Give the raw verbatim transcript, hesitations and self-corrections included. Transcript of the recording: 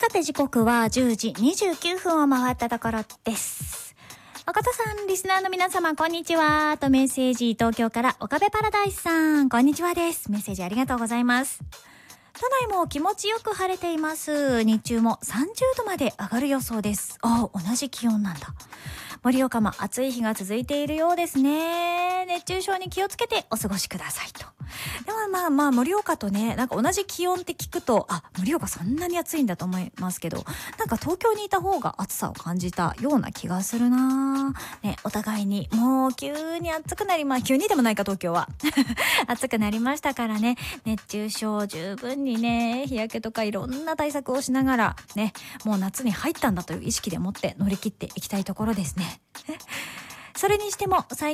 て時刻はじゅうじにじゅうきゅうふんを回ったところです。岡田さん、リスナーの皆様こんにちはとメッセージ、東京から岡部パラダイスさんこんにちはです。メッセージありがとうございます。都内も気持ちよく晴れています。日中もさんじゅうどまで上がる予想です。あ、同じ気温なんだ。盛岡も暑い日が続いているようですね。熱中症に気をつけてお過ごしくださいと。でもまあまあ盛岡とね、なんか同じ気温って聞くと、あ、盛岡そんなに暑いんだと思いますけど、なんか東京にいた方が暑さを感じたような気がするな。ね、お互いにもう急に暑くなりま、急にでもないか東京は暑くなりましたからね、熱中症十分にね、日焼けとかいろんな対策をしながらね、もう夏に入ったんだという意識でもって乗り切っていきたいところですね。それにしても最